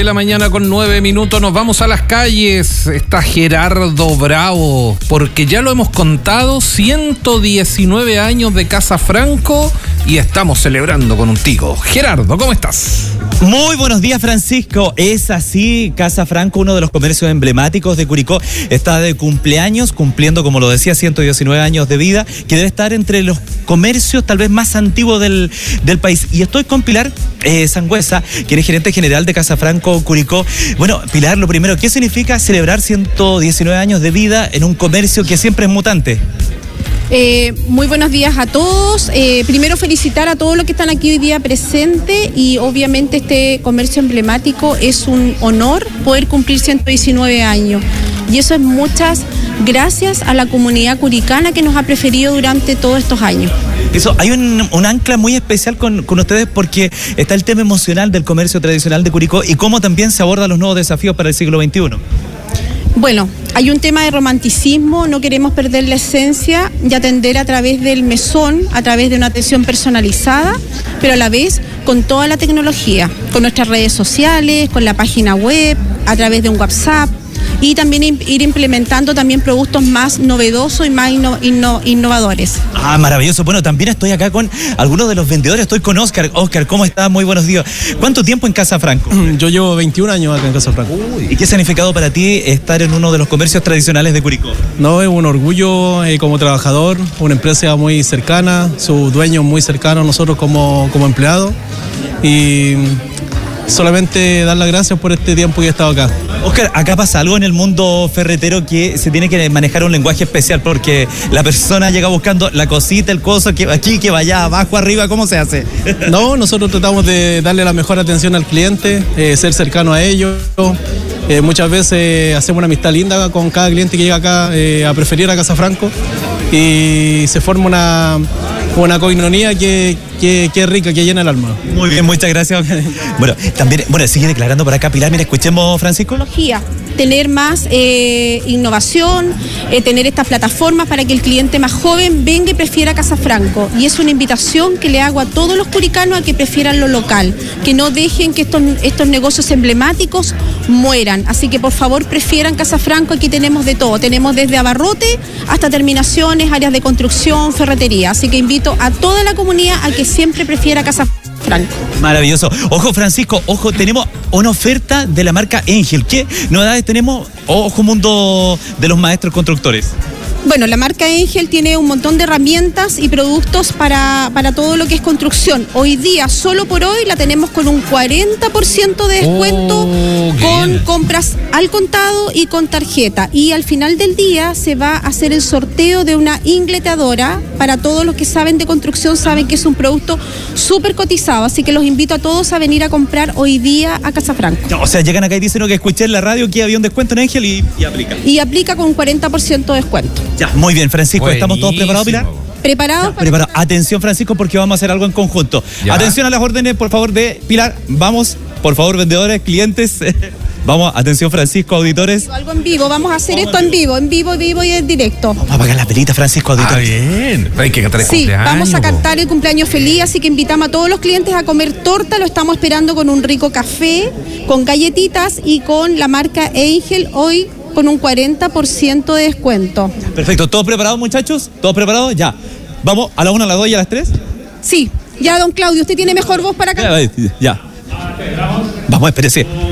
la mañana con 9 minutos. Nos vamos a las calles. Está Gerardo Bravo, porque ya lo hemos contado, 119 años de Casa Franco y estamos celebrando con un tico. Gerardo, ¿cómo estás? Muy buenos días, Francisco. Es así, Casa Franco, uno de los comercios emblemáticos de Curicó, está de cumpleaños, cumpliendo, como lo decía, 119 años de vida, que debe estar entre los comercios tal vez más antiguos del país. Y estoy con Pilar Sangüesa, quien es gerente general de Casa Franco Curicó. Bueno, Pilar, lo primero, ¿qué significa celebrar 119 años de vida en un comercio que siempre es mutante? Muy buenos días a todos. Primero felicitar a todos los que están aquí hoy día presentes y obviamente este comercio emblemático es un honor poder cumplir 119 años. Y eso es muchas gracias a la comunidad curicana que nos ha preferido durante todos estos años. Eso, hay un ancla muy especial con ustedes porque está el tema emocional del comercio tradicional de Curicó y cómo también se abordan los nuevos desafíos para el siglo XXI. Bueno, hay un tema de romanticismo, no queremos perder la esencia y atender a través del mesón, a través de una atención personalizada, pero a la vez con toda la tecnología, con nuestras redes sociales, con la página web, a través de un WhatsApp y también ir implementando también productos más novedosos y más innovadores. Ah, maravilloso. Bueno, también estoy acá con algunos de los vendedores, estoy con Oscar. Oscar, ¿cómo estás? Muy buenos días. ¿Cuánto tiempo en Casa Franco? Yo llevo 21 años acá en Casa Franco. ¿Y qué significado para ti estar en uno de los comercios tradicionales de Curicó? No, es un orgullo como trabajador, una empresa muy cercana, su dueño muy cercano a nosotros como empleados y solamente dar las gracias por este tiempo que he estado acá. Oscar, acá pasa algo en el mundo ferretero que se tiene que manejar un lenguaje especial porque la persona llega buscando la cosita, el coso, que aquí, que vaya abajo, arriba, ¿cómo se hace? No, nosotros tratamos de darle la mejor atención al cliente, ser cercano a ellos. Muchas veces hacemos una amistad linda con cada cliente que llega acá a preferir a Casa Franco y se forma una coinonía que es rica, que llena el alma. Muy bien, muchas gracias. Bueno, también, sigue declarando por acá Pilar. Mira, escuchemos, Francisco. Tener más innovación, tener estas plataformas para que el cliente más joven venga y prefiera Casa Franco. Y es una invitación que le hago a todos los curicanos a que prefieran lo local, que no dejen que estos negocios emblemáticos mueran. Así que por favor prefieran Casa Franco, aquí tenemos de todo. Tenemos desde abarrote hasta terminaciones, áreas de construcción, ferretería. Así que invito a toda la comunidad a que siempre prefiera Casa Franco. Maravilloso. Ojo, Francisco, ojo, tenemos una oferta de la marca Angel. ¿Qué novedades tenemos? Ojo, mundo de los maestros constructores. Bueno, la marca Angel tiene un montón de herramientas y productos para todo lo que es construcción. Hoy día, solo por hoy, la tenemos con un 40% de descuento con compras al contado y con tarjeta. Y al final del día se va a hacer el sorteo de una ingletadora. Para todos los que saben de construcción, saben que es un producto súper cotizado. Así que los invito a todos a venir a comprar hoy día a Casa Franco. No, o sea, llegan acá y dicen que escuché en la radio que había un descuento en Angel y aplica. Y aplica con 40% de descuento. Ya, muy bien, Francisco. Buenísimo. ¿Estamos todos preparados, Pilar? ¿Preparados? Preparados. Atención, Francisco, porque vamos a hacer algo en conjunto. ¿Ya? Atención a las órdenes, por favor, de Pilar. Vamos, por favor, vendedores, clientes. Vamos, atención, Francisco, auditores. Algo en vivo, vamos a hacer esto en vivo y en directo. Vamos a apagar las velitas, Francisco, auditores. Bien. Hay que cantar el cumpleaños. Vamos a cantar el cumpleaños feliz, así que invitamos a todos los clientes a comer torta. Lo estamos esperando con un rico café, con galletitas y con la marca Angel hoy con un 40% de descuento. Perfecto. ¿Todos preparados, muchachos? ¿Todos preparados? Ya. ¿Vamos a la 1, a la 2 y a las 3? Sí. Ya, don Claudio, usted tiene mejor voz para acá. Ya. Vamos, espérese.